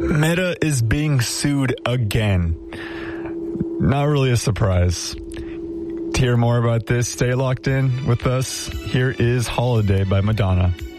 Meta is being sued again. Not really a surprise. To hear more about this, stay locked in with us. Here is Holiday by Madonna.